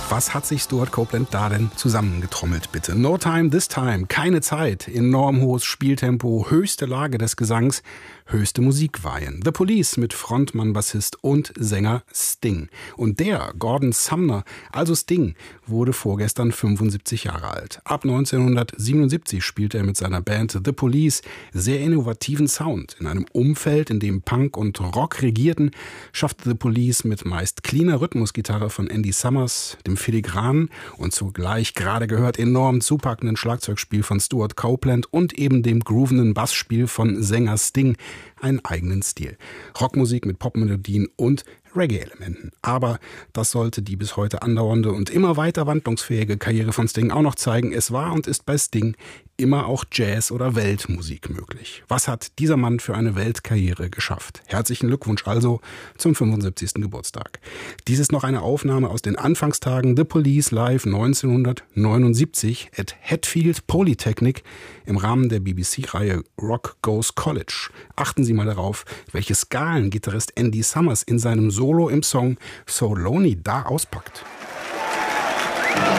Was hat sich Stewart Copeland da denn zusammengetrommelt, bitte? No Time, This Time, keine Zeit, enorm hohes Spieltempo, höchste Lage des Gesangs, höchste Musikweihen. The Police mit Frontmann, Bassist und Sänger Sting. Und der, Gordon Sumner, also Sting, wurde vorgestern 75 Jahre alt. Ab 1977 spielte er mit seiner Band The Police sehr innovativen Sound. In einem Umfeld, in dem Punk und Rock regierten, schaffte The Police mit meist cleaner Rhythmusgitarre von Andy Summers, dem filigranen und zugleich gerade gehört enorm zupackenden Schlagzeugspiel von Stewart Copeland und eben dem groovenden Bassspiel von Sänger Sting einen eigenen Stil. Rockmusik mit Popmelodien und Reggae-Elementen. Aber das sollte die bis heute andauernde und immer weiter wandlungsfähige Karriere von Sting auch noch zeigen. Es war und ist bei Sting immer auch Jazz- oder Weltmusik möglich. Was hat dieser Mann für eine Weltkarriere geschafft? Herzlichen Glückwunsch also zum 75. Geburtstag. Dies ist noch eine Aufnahme aus den Anfangstagen The Police live 1979 at Hatfield Polytechnic im Rahmen der BBC-Reihe Rock Goes College. Achten Sie mal darauf, welche Skalen Gitarrist Andy Summers in seinem Solo im Song So Lonely da auspackt.